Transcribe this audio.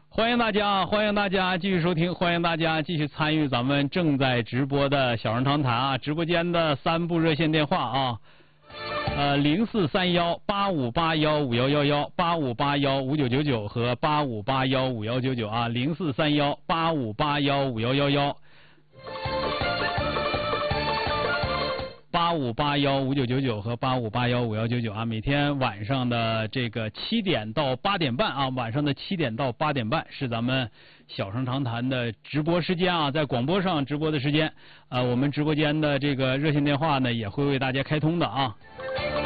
欢迎大家，欢迎大家继续收听，欢迎大家继续参与咱们正在直播的小人长谈啊！直播间的3部热线电话啊，043185815111，85815999和85815199啊，043185815111。85815999和85815199啊，每天晚上的这个7点到8点半啊，晚上的7点到8点半是咱们小声长谈的直播时间啊，在广播上直播的时间，我们直播间的这个热线电话呢也会为大家开通的啊。